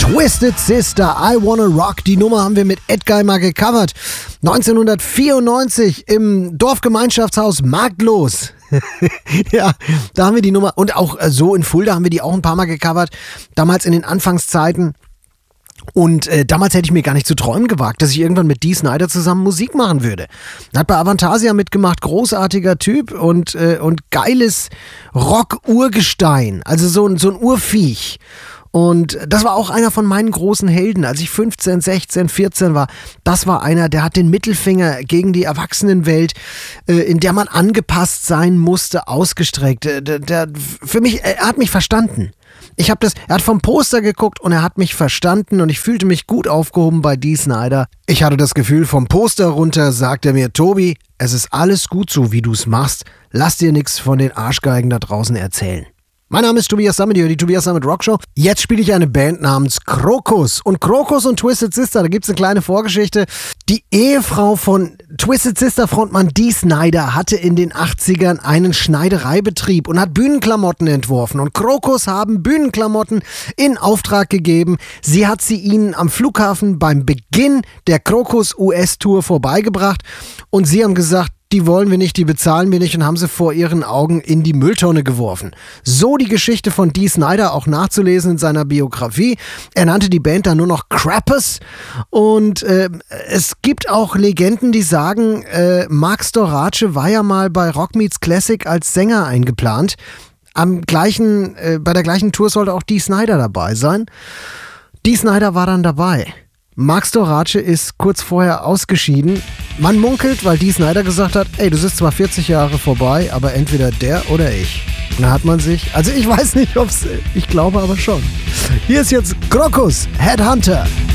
Twisted Sister, I Wanna Rock. Die Nummer haben wir mit Edguy mal gecovert. 1994 im Dorfgemeinschaftshaus Marktlos. Ja, da haben wir die Nummer. Und auch so in Fulda haben wir die auch ein paar Mal gecovert. Damals in den Anfangszeiten. Und damals hätte ich mir gar nicht zu träumen gewagt, dass ich irgendwann mit Dee Snider zusammen Musik machen würde. Hat bei Avantasia mitgemacht, großartiger Typ und geiles Rock-Urgestein, also so ein Urviech. Und das war auch einer von meinen großen Helden, als ich 15, 16, 14 war. Das war einer, der hat den Mittelfinger gegen die Erwachsenenwelt, in der man angepasst sein musste, ausgestreckt. Für mich, er hat mich verstanden. Er hat vom Poster geguckt und er hat mich verstanden und ich fühlte mich gut aufgehoben bei Dee Snider. Ich hatte das Gefühl, vom Poster runter sagt er mir, Tobi, es ist alles gut so, wie du es machst. Lass dir nichts von den Arschgeigen da draußen erzählen. Mein Name ist Tobias Sammet, die Tobias Sammet Rockshow. Jetzt spiele ich eine Band namens Krokus. Und Krokus und Twisted Sister, da gibt es eine kleine Vorgeschichte. Die Ehefrau von Twisted Sister Frontmann Dee Snider hatte in den 80ern einen Schneidereibetrieb und hat Bühnenklamotten entworfen. Und Krokus haben Bühnenklamotten in Auftrag gegeben. Sie hat sie ihnen am Flughafen beim Beginn der Krokus US-Tour vorbeigebracht. Und sie haben gesagt, die wollen wir nicht, die bezahlen wir nicht und haben sie vor ihren Augen in die Mülltonne geworfen. So die Geschichte von Dee Snider auch nachzulesen in seiner Biografie. Er nannte die Band dann nur noch Krampus und es gibt auch Legenden, die sagen, Marc Storace war ja mal bei Rock Meets Classic als Sänger eingeplant. Bei der gleichen Tour sollte auch Dee Snider dabei sein. Dee Snider war dann dabei. Marc Storace ist kurz vorher ausgeschieden. Man munkelt, weil Dee Snider gesagt hat, ey, du bist zwar 40 Jahre vorbei, aber entweder der oder ich. Da hat man sich, also ich weiß nicht, ich glaube aber schon. Hier ist jetzt Krokus, Headhunter.